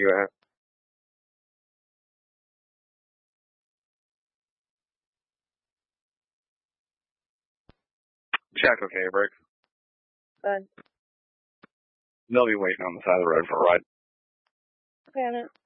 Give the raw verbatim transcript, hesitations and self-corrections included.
you at? Check, okay, Brick. Good. They'll be waiting on the side of the road for a ride. Okay, on it.